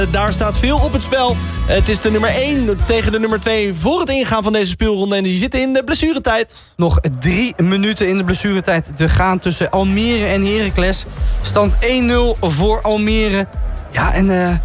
Daar staat veel op het spel. Het is de nummer 1 tegen de nummer 2 voor het ingaan van deze speelronde. En die zitten in de blessuretijd. Nog 3 minuten in de blessuretijd te gaan tussen Almere en Heracles. Stand 1-0 voor Almere. Ja, en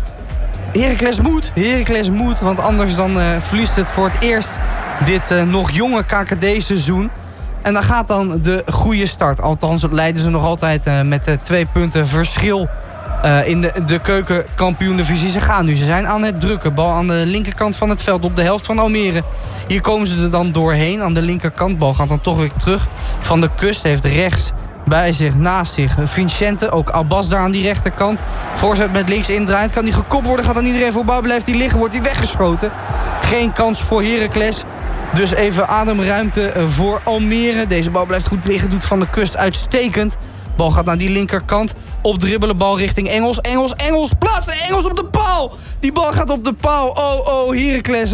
Heracles moet. Want anders dan verliest het voor het eerst dit nog jonge KKD-seizoen. En dan gaat dan de goede start. Althans, dat leiden ze nog altijd met 2 punten verschil in de keukenkampioen-divisie. Ze gaan nu. Ze zijn aan het drukken. Bal aan de linkerkant van het veld op de helft van Almere. Hier komen ze er dan doorheen. Aan de linkerkant. Bal gaat dan toch weer terug. Van de Kust heeft rechts bij zich, naast zich Vincente. Ook Abbas daar aan die rechterkant. Voorzet met links indraait. Kan die gekopt worden? Gaat dan iedereen voorbij? Blijft die liggen? Wordt die weggeschoten? Geen kans voor Heracles. Dus even ademruimte voor Almere. Deze bal blijft goed liggen. Doet Van de Kust uitstekend. Bal gaat naar die linkerkant. Opdribbelen, bal richting Engels. Plaatsen Engels op de paal. Die bal gaat op de paal. Oh, Heracles.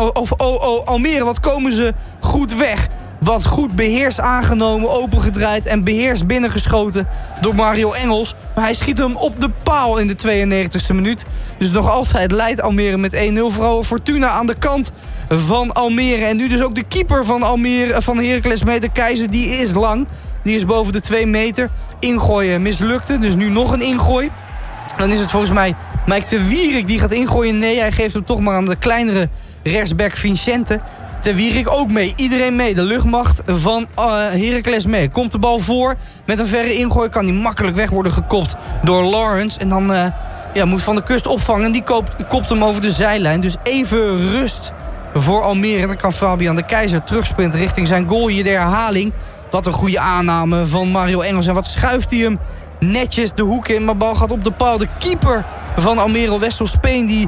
Almere. Wat komen ze goed weg. Wat goed beheerst aangenomen, opengedraaid en beheerst binnengeschoten door Mario Engels. Maar hij schiet hem op de paal in de 92e minuut. Dus nog altijd leidt Almere met 1-0. Vooral Fortuna aan de kant van Almere. En nu dus ook de keeper van Almere, van Heracles mee, de Keizer, die is lang. Die is boven de 2 meter. Ingooien mislukte, dus nu nog een ingooi. Dan is het volgens mij Mike de Wierik die gaat ingooien. Nee, hij geeft hem toch maar aan de kleinere rechtsback Vincente. De Wierik ook mee. Iedereen mee. De luchtmacht van Heracles mee. Komt de bal voor. Met een verre ingooi kan die makkelijk weg worden gekopt door Lawrence. En dan moet Van de Kust opvangen. Die kopt hem over de zijlijn. Dus even rust voor Almere. En dan kan Fabian de Keizer terugsprinten richting zijn goal. Hier de herhaling. Wat een goede aanname van Mario Engels. En wat schuift hij hem netjes de hoek in. Maar bal gaat op de paal. De keeper van Almere, Wessel Speen, die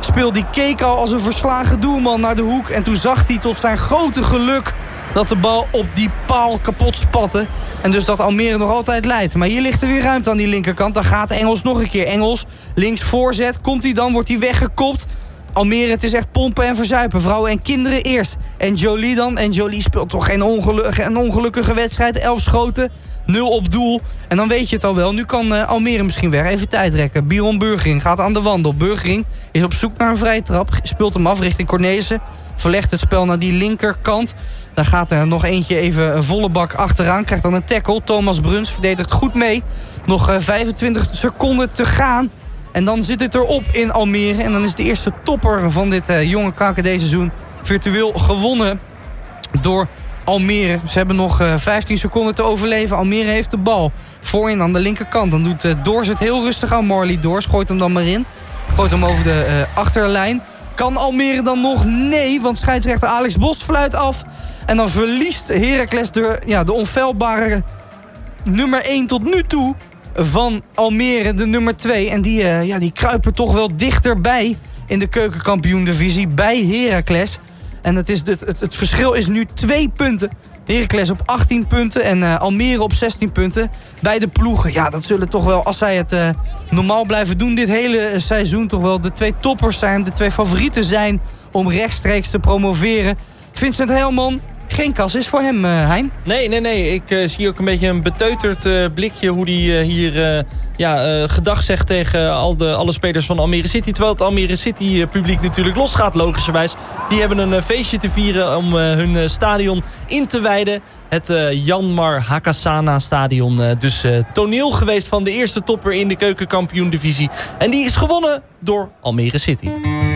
keek al als een verslagen doelman naar de hoek. En toen zag hij tot zijn grote geluk dat de bal op die paal kapot spatte. En dus dat Almere nog altijd leidt. Maar hier ligt er weer ruimte aan die linkerkant. Dan gaat Engels nog een keer. Engels links voorzet. Komt hij dan, wordt hij weggekopt. Almere, het is echt pompen en verzuipen. Vrouwen en kinderen eerst. En Jolie dan. En Jolie speelt toch geen ongelukkige wedstrijd. 11 schoten, 0 op doel. En dan weet je het al wel. Nu kan Almere misschien weer even tijd rekken. Biron Burgering gaat aan de wandel. Burgering is op zoek naar een vrije trap. Speelt hem af richting Cornelissen. Verlegt het spel naar die linkerkant. Dan gaat er nog eentje even volle bak achteraan. Krijgt dan een tackle. Thomas Bruns verdedigt goed mee. Nog 25 seconden te gaan. En dan zit het erop in Almere. En dan is de eerste topper van dit jonge KKD-seizoen virtueel gewonnen door Almere. Ze hebben nog 15 seconden te overleven. Almere heeft de bal voorin aan de linkerkant. Dan doet Doors het heel rustig aan. Marley Doors gooit hem dan maar in. Gooit hem over de achterlijn. Kan Almere dan nog? Nee, want scheidsrechter Alex Bos fluit af. En dan verliest Heracles de onfeilbare nummer 1 tot nu toe van Almere, de nummer 2. En die kruipen toch wel dichterbij in de keukenkampioen-divisie bij Heracles. En het verschil is nu 2 punten. Heracles op 18 punten en Almere op 16 punten. Beide ploegen, ja, dat zullen toch wel, als zij het normaal blijven doen dit hele seizoen, toch wel de 2 toppers zijn, de 2 favorieten zijn om rechtstreeks te promoveren. Vincent Helman, geen kas is voor hem, Hein. Nee. Ik zie ook een beetje een beteuterd blikje hoe hij hier gedag zegt tegen alle spelers van Almere City. Terwijl het Almere City publiek natuurlijk losgaat, logischerwijs. Die hebben een feestje te vieren om hun stadion in te wijden. Het Janmar Hakasana stadion. Dus toneel geweest van de eerste topper in de keukenkampioen-divisie. En die is gewonnen door Almere City.